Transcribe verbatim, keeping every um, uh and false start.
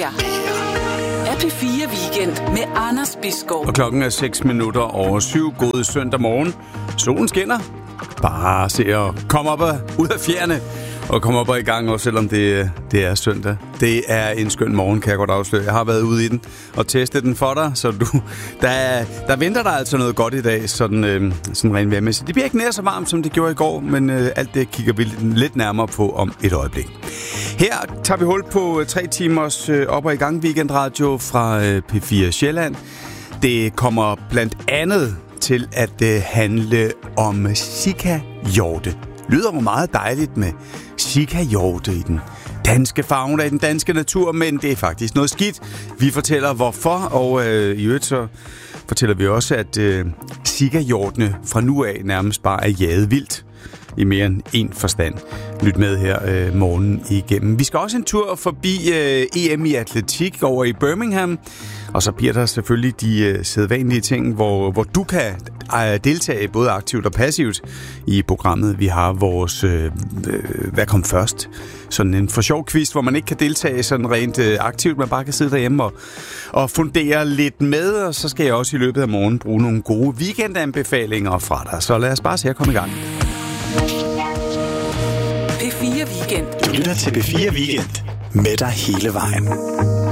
her er P fire Weekend med Anders Bisgaard. Og klokken er seks minutter over syv. God søndag morgen. Solen skinner. Bare se at komme op og ud af fjerne og komme op og i gang, også selvom det, det er søndag. Det er en skøn morgen, kan jeg godt afsløre. Jeg har været ude i den og testet den for dig, så du, der, der venter der altså noget godt i dag, sådan, øh, sådan rent vejrmæssigt. Det bliver ikke nær så varmt, som det gjorde i går, men øh, alt det kigger vi lidt nærmere på om et øjeblik. Her tager vi hul på tre timers øh, op og i gang weekendradio fra øh, P fire Sjælland. Det kommer blandt andet til at øh, handle om sikahjorte. Lyder jo meget dejligt med sikahjorte i den danske fauna, i den danske natur, men det er faktisk noget skidt. Vi fortæller hvorfor, og øh, i øvrigt så fortæller vi også, at øh, sikahjortene fra nu af nærmest bare er jaget vildt i mere end en forstand. Lyt med her øh, morgen igennem. Vi skal også en tur forbi øh, E M i atletik over i Birmingham, og så bliver der selvfølgelig de øh, sædvanlige ting, hvor, hvor du kan øh, deltage både aktivt og passivt i programmet. Vi har vores øh, øh, hvad kom først? Sådan en for sjov quiz, hvor man ikke kan deltage sådan rent øh, aktivt, man bare kan sidde derhjemme og, og fundere lidt med, og så skal jeg også i løbet af morgen bruge nogle gode weekendanbefalinger fra dig. Så lad os bare se at komme i gang. P fire Weekend. Du lytter til P fire Weekend med dig hele vejen.